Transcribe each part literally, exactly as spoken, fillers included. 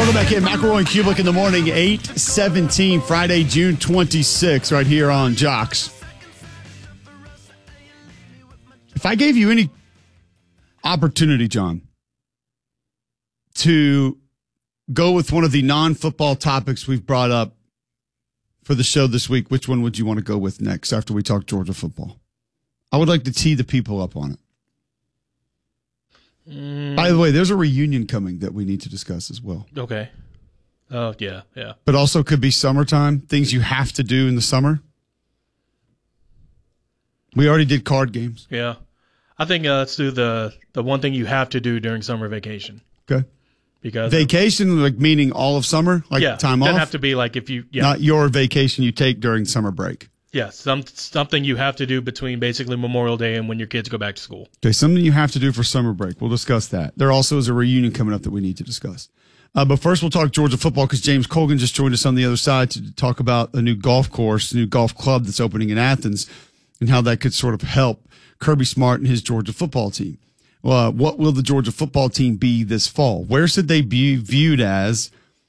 Welcome back in. McElroy and Kubik in the morning, eight seventeen, Friday, June twenty-sixth, right here on Jocks. If I gave you any opportunity, John, to go with one of the non-football topics we've brought up for the show this week, which one would you want to go with next after we talk Georgia football? I would like to tee the people up on it. Mm. By the way, there's a reunion coming that we need to discuss as well. Okay. Oh, yeah, yeah. But also could be summertime, things you have to do in the summer. We already did card games. Yeah. I think uh, let's do the, the one thing you have to do during summer vacation. Okay. Because vacation, like meaning all of summer? Like yeah, time off? Doesn't have to be like if you, yeah. Not your vacation you take during summer break. Yeah, some, something you have to do between basically Memorial Day and when your kids go back to school. Okay, something you have to do for summer break. We'll discuss that. There also is a reunion coming up that we need to discuss. Uh, but first, we'll talk Georgia football because James Colgan just joined us on the other side to talk about a new golf course, a new golf club that's opening in Athens, and how that could sort of help Kirby Smart and his Georgia football team. Uh, what will the Georgia football team be this fall? Where should they be viewed as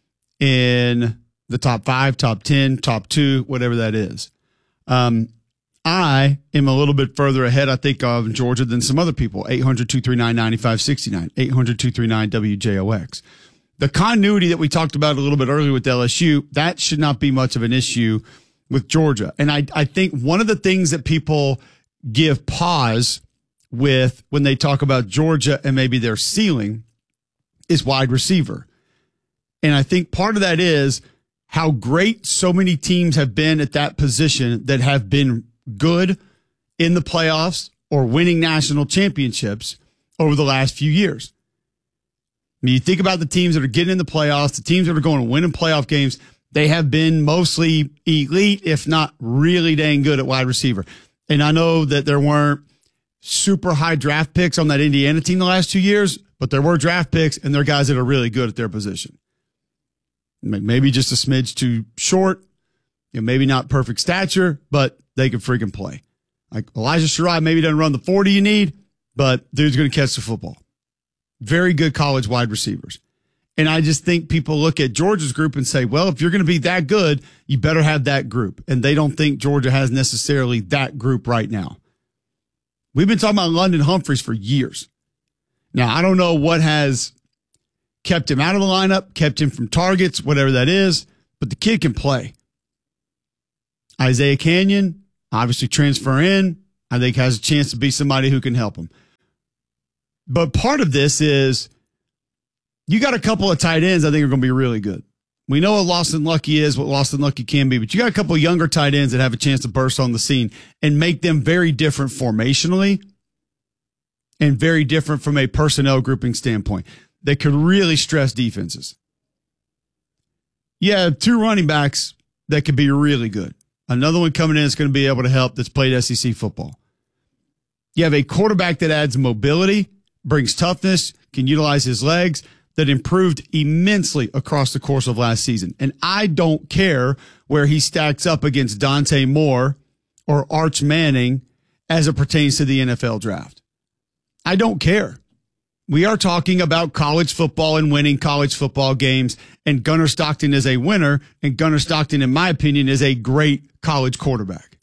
in the top five, top ten, top two, whatever that is? Um, I am a little bit further ahead, I think, of Georgia than some other people. eight hundred, two three nine, nine five six nine, eight hundred, two three nine, W J O X. The continuity that we talked about a little bit earlier with L S U, that should not be much of an issue with Georgia. And I, I think one of the things that people give pause with when they talk about Georgia and maybe their ceiling is wide receiver. And I think part of that is how great so many teams have been at that position that have been good in the playoffs or winning national championships over the last few years. I mean, you think about the teams that are getting in the playoffs, the teams that are going to win in playoff games, they have been mostly elite, if not really dang good at wide receiver. And I know that there weren't super high draft picks on that Indiana team the last two years, but there were draft picks and they're guys that are really good at their position. Maybe just a smidge too short, you know, maybe not perfect stature, but they can freaking play. Like Elijah Shirai maybe doesn't run the forty you need, but dude's going to catch the football. Very good college wide receivers. And I just think people look at Georgia's group and say, well, if you're going to be that good, you better have that group. And they don't think Georgia has necessarily that group right now. We've been talking about London Humphreys for years. Now, I don't know what has kept him out of the lineup, kept him from targets, whatever that is, but the kid can play. Isaiah Canyon, obviously transfer in, I think has a chance to be somebody who can help him. But part of this is you got a couple of tight ends I think are going to be really good. We know what Lawson Lucky is, what Lawson Lucky can be, but you got a couple of younger tight ends that have a chance to burst on the scene and make them very different formationally and very different from a personnel grouping standpoint. That could really stress defenses. Yeah, two running backs that could be really good. Another one coming in that's going to be able to help that's played S E C football. You have a quarterback that adds mobility, brings toughness, can utilize his legs, that improved immensely across the course of last season. And I don't care where he stacks up against Dante Moore or Arch Manning as it pertains to the N F L draft. I don't care. We are talking about college football and winning college football games, and Gunnar Stockton is a winner, and Gunnar Stockton, in my opinion, is a great college quarterback.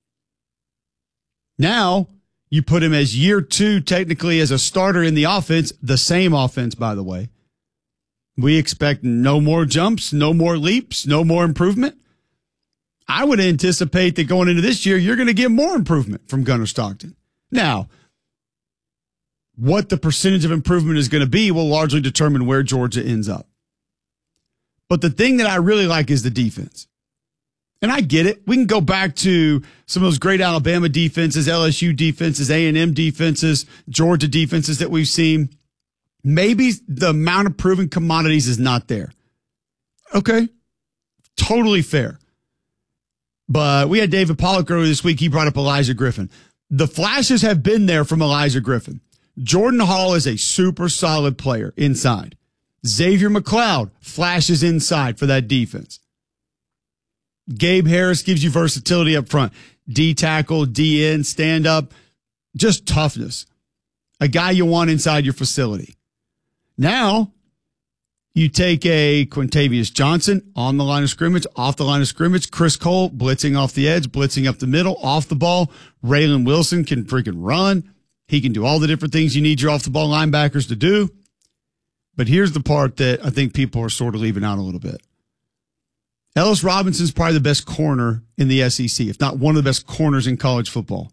Now, you put him as year two, technically, as a starter in the offense, the same offense, by the way. We expect no more jumps, no more leaps, no more improvement. I would anticipate that going into this year, you're going to get more improvement from Gunnar Stockton. Now, what the percentage of improvement is going to be will largely determine where Georgia ends up. But the thing that I really like is the defense. And I get it. We can go back to some of those great Alabama defenses, L S U defenses, A and M defenses, Georgia defenses that we've seen. Maybe the amount of proven commodities is not there. Okay. Totally fair. But we had David Pollack earlier this week. He brought up Elijah Griffin. The flashes have been there from Elijah Griffin. Jordan Hall is a super solid player inside. Xavier McLeod flashes inside for that defense. Gabe Harris gives you versatility up front. D tackle, D end, stand up, just toughness. A guy you want inside your facility. Now, You take a Quintavious Johnson on the line of scrimmage, off the line of scrimmage, Chris Cole blitzing off the edge, blitzing up the middle, off the ball. Raylan Wilson can freaking run. He can do all the different things you need your off-the-ball linebackers to do. But here's the part that I think people are sort of leaving out a little bit. Ellis Robinson's probably the best corner in the S E C, if not one of the best corners in college football.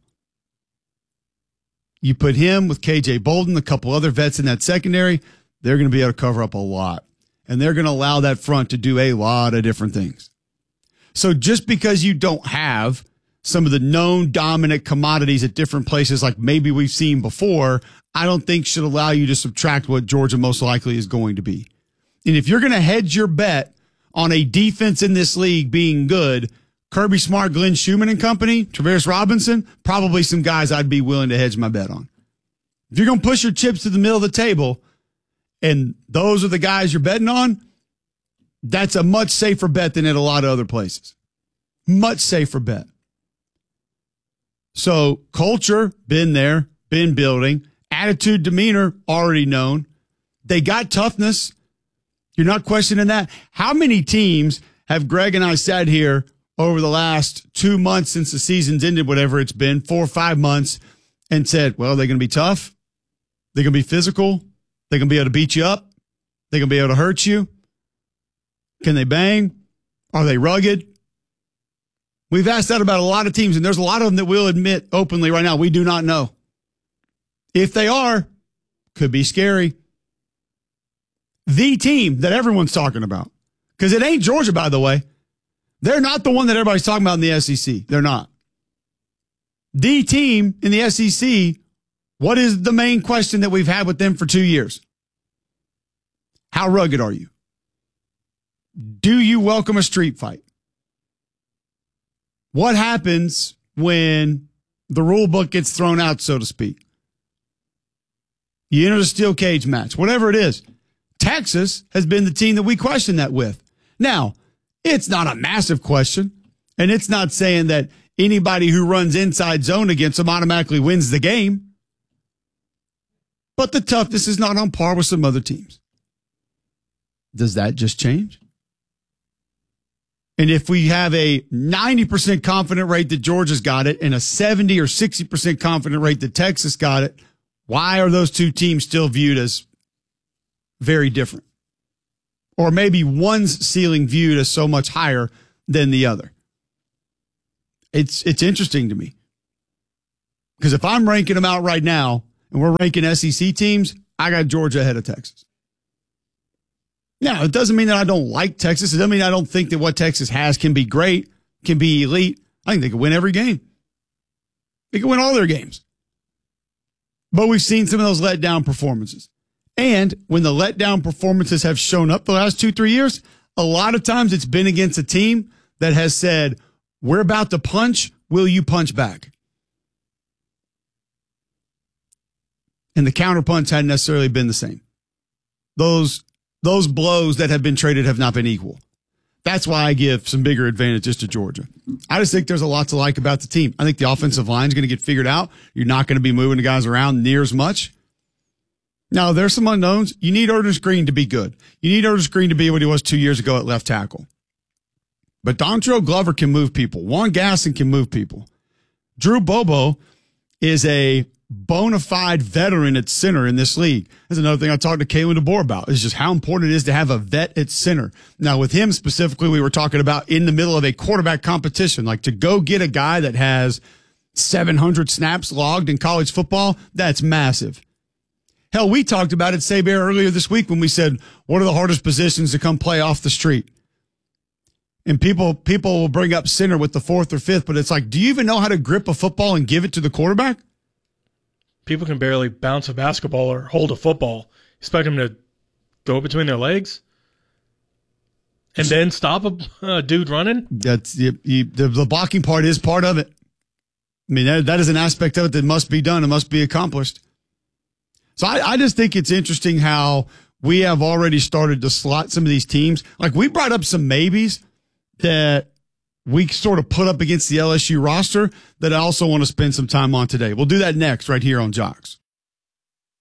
You put him with K J Bolden, a couple other vets in that secondary, they're going to be able to cover up a lot. And they're going to allow that front to do a lot of different things. So just because you don't have some of the known dominant commodities at different places like maybe we've seen before, I don't think should allow you to subtract what Georgia most likely is going to be. And if you're going to hedge your bet on a defense in this league being good, Kirby Smart, Glenn Schumann and company, Travaris Robinson, probably some guys I'd be willing to hedge my bet on. If you're going to push your chips to the middle of the table and those are the guys you're betting on, that's a much safer bet than at a lot of other places. Much safer bet. So culture, been there, been building. Attitude, demeanor, already known. They got toughness. You're not questioning that. How many teams have Greg and I sat here over the last two months since the season's ended, whatever it's been, four or five months, and said, well, they're going to be tough. They're going to be physical. They're going to be able to beat you up. They're going to be able to hurt you. Can they bang? Are they rugged? We've asked that about a lot of teams, and there's a lot of them that will admit openly right now, we do not know. If they are, could be scary. The team that everyone's talking about, because it ain't Georgia, by the way. They're not the one that everybody's talking about in the S E C. They're not. The team in the S E C, what is the main question that we've had with them for two years? How rugged are you? Do you welcome a street fight? What happens when the rule book gets thrown out, so to speak? You enter a steel cage match, whatever it is. Texas has been the team that we question that with. Now, it's not a massive question, and it's not saying that anybody who runs inside zone against them automatically wins the game. But the toughness is not on par with some other teams. Does that just change? And if we have a ninety percent confident rate that Georgia's got it and a seventy or sixty percent confident rate that Texas got it, why are those two teams still viewed as very different? Or maybe one's ceiling viewed as so much higher than the other. It's it's interesting to me. Because if I'm ranking them out right now, and we're ranking S E C teams, I got Georgia ahead of Texas. Now, it doesn't mean that I don't like Texas. It doesn't mean I don't think that what Texas has can be great, can be elite. I think they can win every game. They can win all their games. But we've seen some of those letdown performances. And when the letdown performances have shown up the last two, three years, a lot of times it's been against a team that has said, we're about to punch, will you punch back? And the counterpunch hadn't necessarily been the same. Those, those blows that have been traded have not been equal. That's why I give some bigger advantages to Georgia. I just think there's a lot to like about the team. I think the offensive line is going to get figured out. You're not going to be moving the guys around near as much. Now, there's some unknowns. You need Ernest Green to be good. You need Ernest Green to be what he was two years ago at left tackle. But Dontrell Glover can move people. Juan Gasson can move people. Drew Bobo is a bona fide veteran at center in this league. That's another thing I talked to Kalen DeBoer about. Is just how important it is to have a vet at center. Now, with him specifically, we were talking about in the middle of a quarterback competition, like to go get a guy that has seven hundred snaps logged in college football. That's massive. Hell, we talked about it, Saber, earlier this week when we said, what are the hardest positions to come play off the street? And people people will bring up center with the fourth or fifth, but it's like, do you even know how to grip a football and give it to the quarterback? People can barely bounce a basketball or hold a football. Expect them to throw it between their legs and then stop a uh, dude running? That's you, you, the, the blocking part is part of it. I mean, that, that is an aspect of it that must be done. It must be accomplished. So I, I just think it's interesting how we have already started to slot some of these teams. Like we brought up some maybes that we sort of put up against the L S U roster that I also want to spend some time on today. We'll do that next right here on Jocks.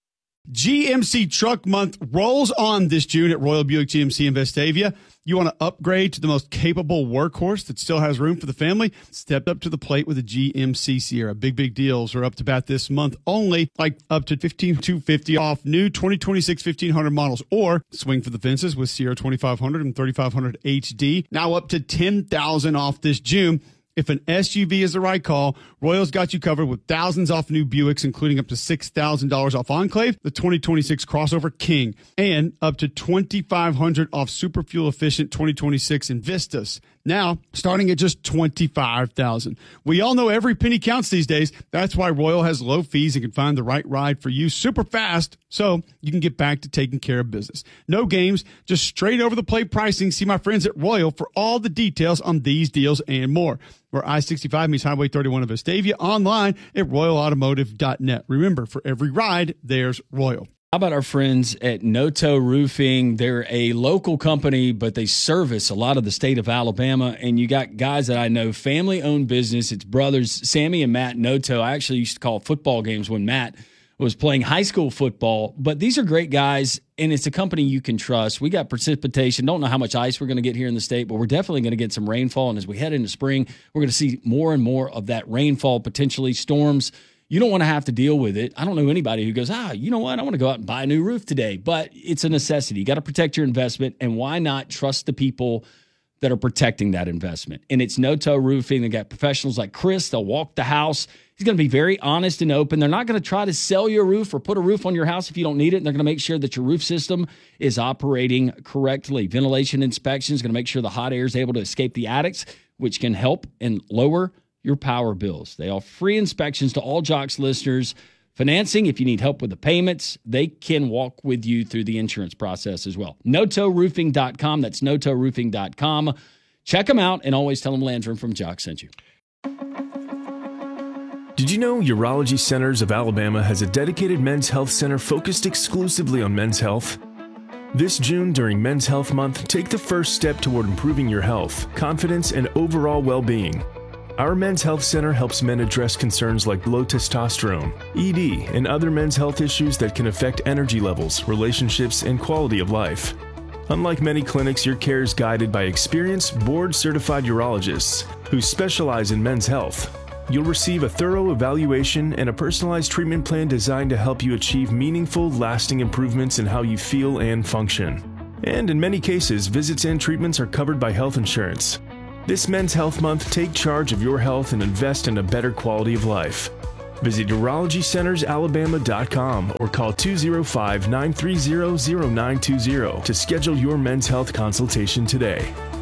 G M C Truck Month rolls on this June at Royal Buick G M C in Vestavia. You want to upgrade to the most capable workhorse that still has room for the family? Step up to the plate with a G M C Sierra. Big, big deals are up to bat this month only, like up to fifteen thousand two hundred fifty dollars off new twenty twenty-six fifteen hundred models, or swing for the fences with Sierra twenty-five hundred and thirty-five hundred H D. Now up to ten thousand dollars off this June. If an S U V is the right call, Royal's got you covered with thousands off new Buicks, including up to six thousand dollars off Enclave, the twenty twenty-six Crossover King, and up to twenty-five hundred dollars off super fuel efficient twenty twenty-six Invistas. Now, starting at just twenty-five thousand dollars. We all know every penny counts these days. That's why Royal has low fees and can find the right ride for you super fast so you can get back to taking care of business. No games, just straight over the plate pricing. See my friends at Royal for all the details on these deals and more. Where I sixty-five meets Highway thirty-one in Vestavia, online at royal automotive dot net. Remember, for every ride, there's Royal. How about our friends at Noto Roofing? They're a local company, but they service a lot of the state of Alabama. And you got guys that I know, family-owned business. It's brothers, Sammy and Matt Noto. I actually used to call football games when Matt was playing high school football. But these are great guys, and it's a company you can trust. We got precipitation. Don't know how much ice we're going to get here in the state, but we're definitely going to get some rainfall. And as we head into spring, we're going to see more and more of that rainfall, potentially storms. You don't want to have to deal with it. I don't know anybody who goes, ah, you know what? I want to go out and buy a new roof today. But it's a necessity. You got to protect your investment. And why not trust the people that are protecting that investment? And it's Noto Roofing. They got professionals like Chris. They'll walk the house. He's going to be very honest and open. They're not going to try to sell you a roof or put a roof on your house if you don't need it. And they're going to make sure that your roof system is operating correctly. Ventilation inspection is going to make sure the hot air is able to escape the attics, which can help and lower your power bills. They offer free inspections to all Jocks listeners. Financing, if you need help with the payments, they can walk with you through the insurance process as well. Noto Roofing dot com. That's Noto Roofing dot com. Check them out and always tell them Landrum from Jocks sent you. Did you know Urology Centers of Alabama has a dedicated men's health center focused exclusively on men's health? This June, during Men's Health Month, take the first step toward improving your health, confidence, and overall well-being. Our Men's Health Center helps men address concerns like low testosterone, E D, and other men's health issues that can affect energy levels, relationships, and quality of life. Unlike many clinics, your care is guided by experienced, board-certified urologists who specialize in men's health. You'll receive a thorough evaluation and a personalized treatment plan designed to help you achieve meaningful, lasting improvements in how you feel and function. And in many cases, visits and treatments are covered by health insurance. This Men's Health Month, take charge of your health and invest in a better quality of life. Visit urology centers alabama dot com or call two oh five, nine three zero, zero nine two zero to schedule your men's health consultation today.